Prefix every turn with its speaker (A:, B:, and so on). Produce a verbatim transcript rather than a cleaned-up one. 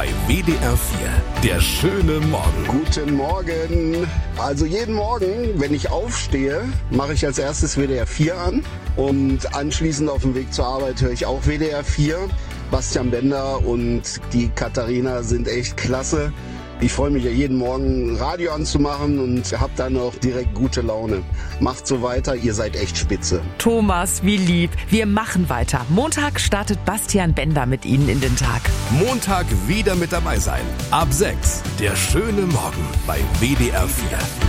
A: bei W D R vier. Der schöne Morgen.
B: Guten Morgen. Also jeden Morgen, wenn ich aufstehe, mache ich als erstes W D R vier an. Und anschließend auf dem Weg zur Arbeit höre ich auch W D R vier. Bastian Bender und die Katharina sind echt klasse. Ich freue mich ja jeden Morgen Radio anzumachen und habe dann auch direkt gute Laune. Macht so weiter, ihr seid echt spitze.
C: Thomas, wie lieb. Wir machen weiter. Montag startet Bastian Bender mit Ihnen in den Tag.
A: Montag wieder mit dabei sein. Ab sechs. Der schöne Morgen bei W D R vier.